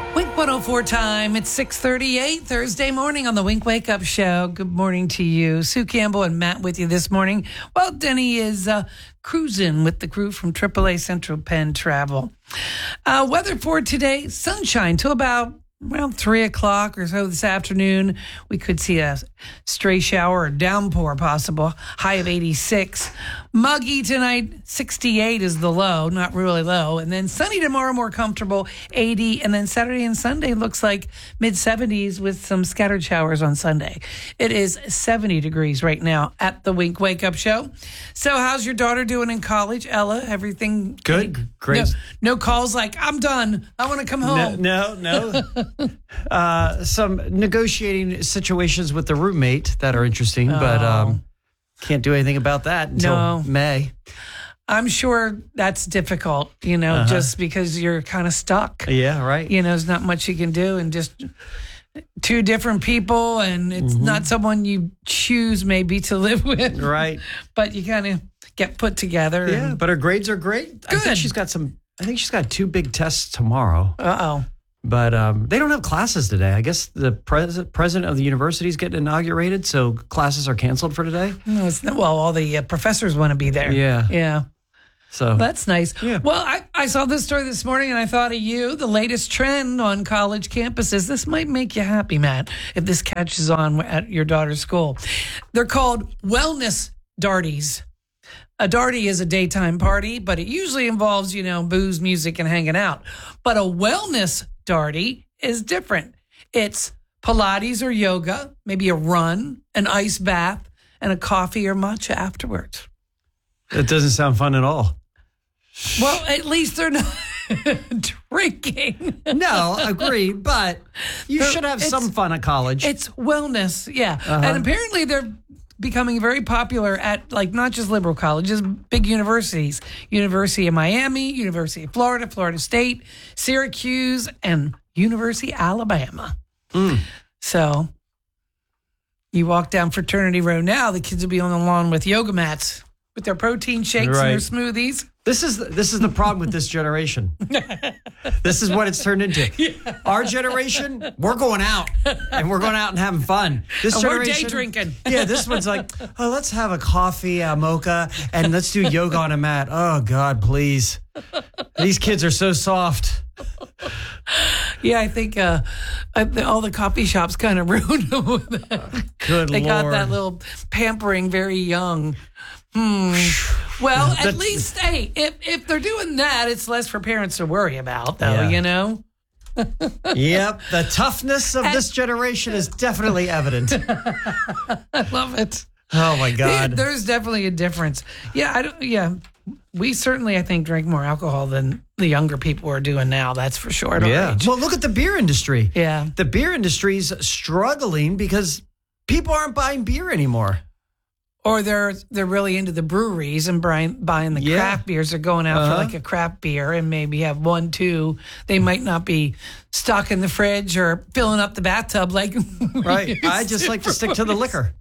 Wink 104 time. It's 6:38 Thursday morning on the Wink Wake Up Show. Good morning to you. Sue Campbell and Matt with you this morning. Well, Denny is cruising with the crew from AAA Central Penn Travel. Weather for today, sunshine till about around 3 o'clock or so this afternoon. We could see a stray shower or downpour possible. High of 86. Muggy tonight, 68 is the low, not really low. And then sunny tomorrow, more comfortable, 80. And then Saturday and Sunday looks like mid-70s with some scattered showers on Sunday. It is 70 degrees right now at the Wink Wake Up Show. So how's your daughter doing in college, Ella? Everything good? Great. No calls like, I'm done. I want to come home. No. Some negotiating situations with the roommate that are interesting, but can't do anything about that until May. I'm sure that's difficult, just because you're kind of stuck. Yeah, right. There's not much you can do, and just two different people, and it's not someone you choose maybe to live with. Right. But you kind of get put together. Yeah, but her grades are great. Good. I think she's got two big tests tomorrow. Uh-oh. But they don't have classes today. I guess the president of the university is getting inaugurated, so classes are canceled for today. No, it's not, well, all the professors want to be there. Yeah. So that's nice. Yeah. Well, I saw this story this morning, and I thought of you. The latest trend on college campuses. This might make you happy, Matt, if this catches on at your daughter's school. They're called wellness darties. A darty is a daytime party, but it usually involves, booze, music, and hanging out. But a wellness darty is different. It's Pilates or yoga, maybe a run, an ice bath, and a coffee or matcha afterwards. That doesn't sound fun at all. Well, at least they're not drinking. No, agree, but you should have some fun at college. It's wellness, yeah. And apparently they're becoming very popular at, not just liberal colleges, big universities. University of Miami, University of Florida, Florida State, Syracuse, and University of Alabama. So you walk down Fraternity Row now, the kids will be on the lawn with yoga mats with their protein shakes and their smoothies. This is the problem with this generation. This is what it's turned into. Yeah. Our generation, we're going out, and we're going out and having fun. This generation, we're day drinking. Yeah, this one's like, let's have a coffee, a mocha, and let's do yoga on a mat. Oh, God, please. These kids are so soft. Yeah, I think all the coffee shops kind of ruined them with that. Good They Lord. got that little pampering very young. Well, at least, hey, if they're doing that, it's less for parents to worry about, though, Yep, the toughness of this generation is definitely evident. I love it. Oh, my God. There's definitely a difference. Yeah, we certainly, I think, drink more alcohol than the younger people are doing now. That's for sure. At our age. Well, look at the beer industry. Yeah. The beer industry's struggling because people aren't buying beer anymore. Or they're really into the breweries and buying the craft beers. They're going out for a craft beer and maybe have 1, 2. They might not be stuck in the fridge or filling up the bathtub like Right. I just like to stick to the liquor.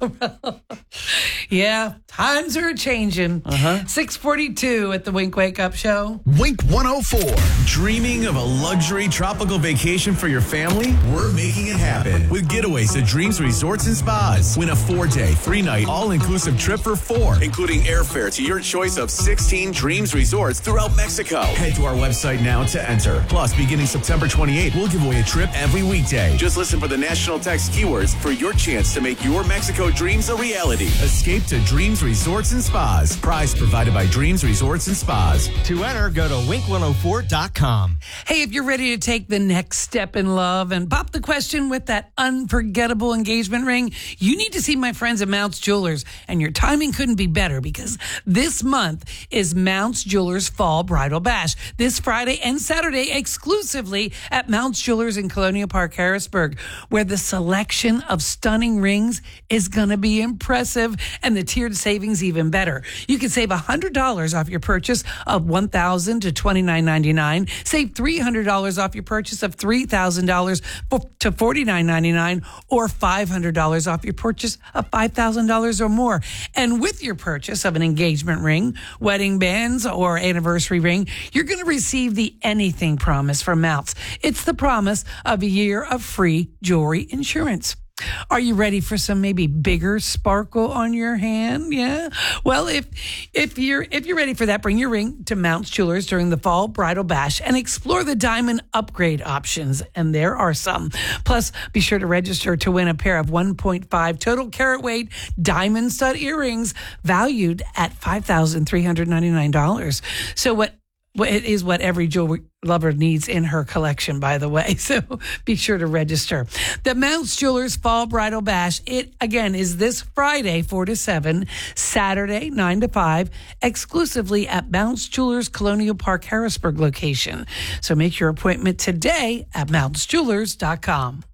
Yeah, times are changing. 6:42 at the Wink Wake Up Show. Wink 104. Dreaming of a luxury tropical vacation for your family? We're making it happen with Getaways at Dreams Resorts and Spas. Win a 4-day, 3-night, all-inclusive trip for 4, including airfare to your choice of 16 Dreams Resorts throughout Mexico. Head to our website now to enter. Plus, beginning September 28th, we'll give away a trip every weekday. Just listen for the national text keywords for your chance to make your Mexico dreams a reality. Escape to Dreams Resorts and Spas. Prize provided by Dreams Resorts and Spas. To enter, go to wink104.com. Hey, if you're ready to take the next step in love and pop the question with that unforgettable engagement ring, you need to see my friends at Mounts Jewelers. And your timing couldn't be better because this month is Mounts Jewelers Fall Bridal Bash. This Friday and Saturday exclusively at Mounts Jewelers in Colonial Park, Harrisburg, where the selection of stunning rings is going to be impressive and the tiered savings even better. You can save $100 off your purchase of $1,000 to $29.99. Save $300 off your purchase of $3,000 to $49.99, or $500 off your purchase of $5,000 or more. And with your purchase of an engagement ring, wedding bands, or anniversary ring, you're going to receive the Anything Promise from Mounts. It's the promise of a year of free jewelry insurance. Are you ready for some maybe bigger sparkle on your hand? Yeah. Well, if you're ready for that, bring your ring to Mounts Jewelers during the fall bridal bash and explore the diamond upgrade options. And there are some. Plus, be sure to register to win a pair of 1.5 total carat weight diamond stud earrings valued at $5,399. So it is what every jewelry lover needs in her collection, by the way. So be sure to register. The Mounts Jewelers Fall Bridal Bash, it again is this Friday, 4 to 7, Saturday, 9 to 5, exclusively at Mounts Jewelers Colonial Park, Harrisburg location. So make your appointment today at mountsjewelers.com.